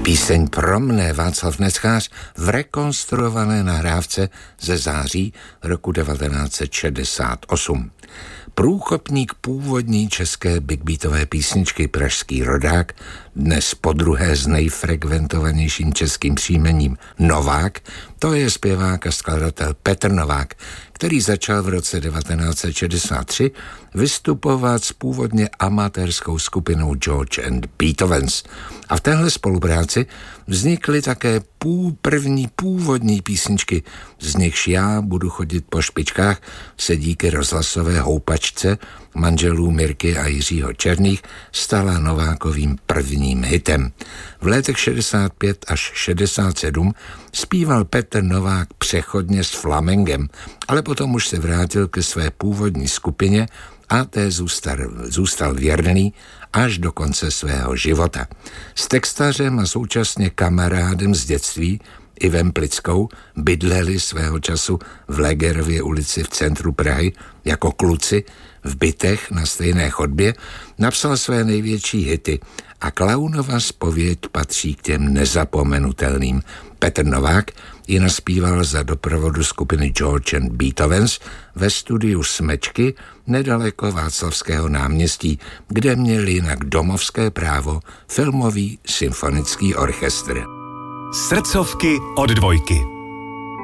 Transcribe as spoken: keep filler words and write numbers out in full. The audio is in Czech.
Píseň Pro mne Václav Neckář v rekonstruované nahrávce ze září roku devatenáct set šedesát osm. Průkopník původní české bigbeatové písničky, pražský rodák, dnes podruhé s nejfrekventovanějším českým příjmením Novák, to je zpěvák a skladatel Petr Novák, který začal v roce devatenáct set šedesát tři vystupovat s původně amatérskou skupinou George and Beethovens. A v téhle spolupráci vznikly také pů, první původní písničky, z nichž Já budu chodit po špičkách se díky rozhlasové houpačce manželů Mirky a Jiřího Černých stala Novákovým prvním hitem. V letech šedesát pět až šedesát sedm zpíval Petr Novák přechodně s flamengem, ale potom už se vrátil ke své původní skupině a té zůstal, zůstal věrný až do konce svého života. S textařem a současně kamarádem z dětství Ivem Plickou bydleli svého času v Legerově ulici v centru Prahy jako kluci v bytech na stejné chodbě, napsal své největší hity a Klaunova zpověď patří k těm nezapomenutelným. Petr Novák ji naspíval za doprovodu skupiny George and Beethovens ve studiu Smečky nedaleko Václavského náměstí, kde měl jinak domovské právo filmový symfonický orchestr. Srdcovky od dvojky.